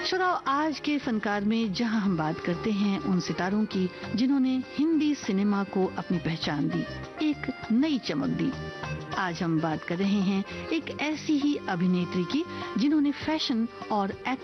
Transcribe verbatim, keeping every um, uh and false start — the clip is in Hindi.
श्रोताओ, आज के फनकार में जहां हम बात करते हैं उन सितारों की जिन्होंने हिंदी सिनेमा को अपनी पहचान दी, एक नई चमक दी। आज हम बात कर रहे हैं एक ऐसी ही अभिनेत्री की जिन्होंने फैशन और